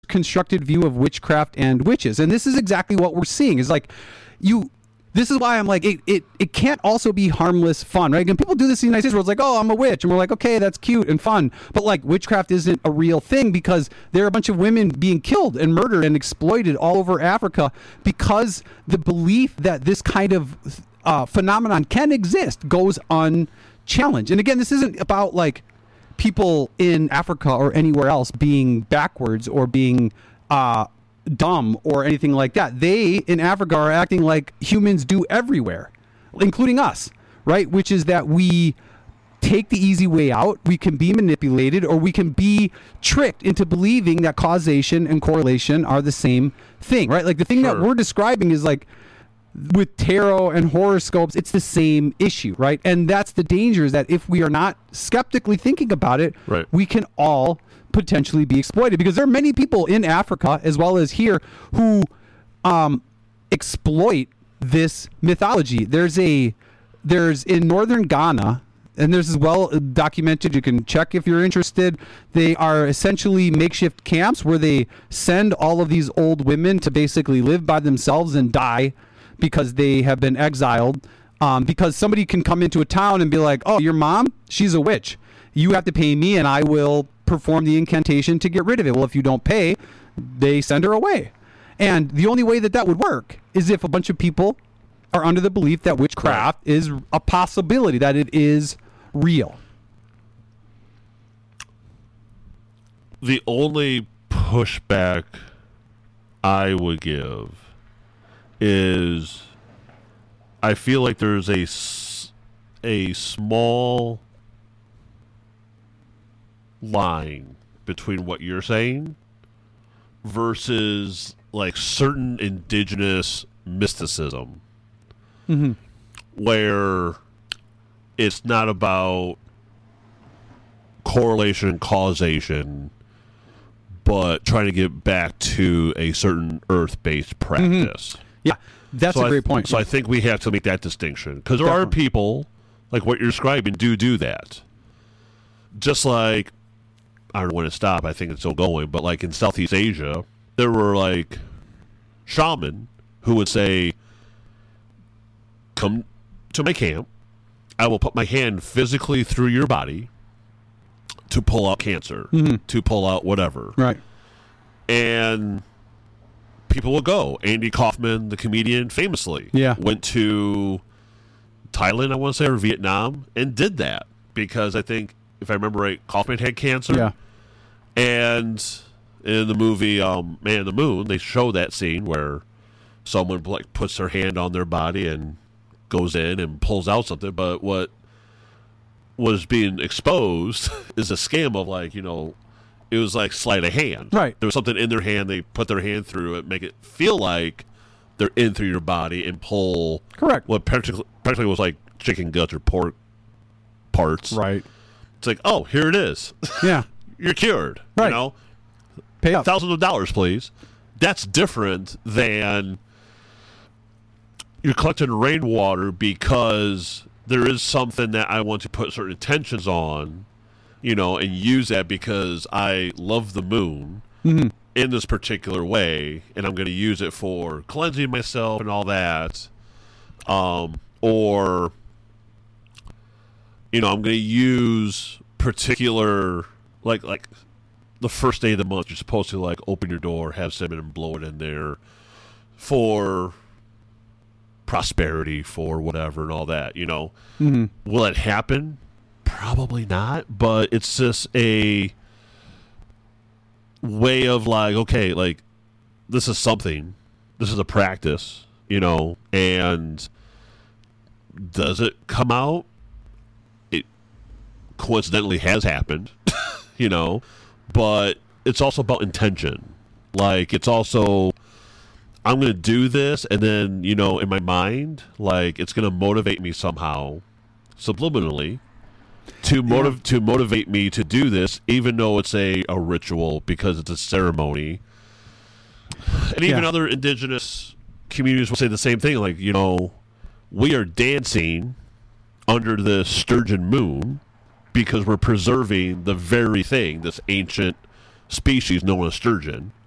constructed view of witchcraft and witches. And this is exactly what we're seeing is like this is why I'm like, it can't also be harmless fun, right? And people do this in the United States where it's like, oh, I'm a witch. And we're like, okay, that's cute and fun. But like witchcraft isn't a real thing because there are a bunch of women being killed and murdered and exploited all over Africa because the belief that this kind of phenomenon can exist goes unchallenged. And again, this isn't about like people in Africa or anywhere else being backwards or being dumb or anything like that. They in Africa are acting like humans do everywhere, including us, right? Which is that we take the easy way out. We can be manipulated or we can be tricked into believing that causation and correlation are the same thing, right? Like the thing that we're describing is like with tarot and horoscopes, it's the same issue, right? And that's the danger is that if we are not skeptically thinking about it, we can all potentially be exploited because there are many people in Africa as well as here who exploit this mythology. There's in northern Ghana, and there's as well documented, you can check if you're interested, they are essentially makeshift camps where they send all of these old women to basically live by themselves and die because they have been exiled because somebody can come into a town and be like, oh, your mom, she's a witch. You have to pay me and I will perform the incantation to get rid of it. Well, if you don't pay, they send her away. And the only way that would work is if a bunch of people are under the belief that witchcraft is a possibility, that it is real. The only pushback I would give is I feel like there's a small line between what you're saying versus like certain indigenous mysticism where it's not about correlation and causation but trying to get back to a certain earth-based practice. Yeah, that's a great point. So I think we have to make that distinction because there are people like what you're describing do that. Just like I don't know when it stopped. I think it's still going. But like in Southeast Asia, there were like shaman who would say, come to my camp. I will put my hand physically through your body to pull out cancer, to pull out whatever. Right. And people will go. Andy Kaufman, the comedian, famously went to Thailand, I want to say, or Vietnam, and did that. Because I think, if I remember right, Kaufman had cancer. Yeah. And in the movie Man in the Moon, they show that scene where someone like puts their hand on their body and goes in and pulls out something. But what was being exposed is a scam of like, you know, it was like sleight of hand. Right. There was something in their hand. They put their hand through it, make it feel like they're in through your body and pull. Correct. What practically was like chicken guts or pork parts. Right. It's like, oh, here it is. Yeah. You're cured. Right. You know? Pay up. Thousands of dollars, please. That's different than you're collecting rainwater because there is something that I want to put certain intentions on, you know, and use that because I love the moon in this particular way, and I'm going to use it for cleansing myself and all that. Or, you know, I'm going to use particular, like the first day of the month, you're supposed to, like, open your door, have cinnamon, and blow it in there for prosperity, for whatever, and all that, you know. Will it happen? Probably not, but it's just a way of, like, okay, like, this is something. This is a practice, you know, and does it come out? It coincidentally has happened, you know, but it's also about intention. Like, it's also, I'm going to do this, and then, you know, in my mind, like, it's going to motivate me somehow, subliminally, to motivate me to do this, even though it's a ritual, because it's a ceremony. And even other indigenous communities will say the same thing, like, you know, we are dancing under the sturgeon moon because we're preserving the very thing, this ancient species known as sturgeon.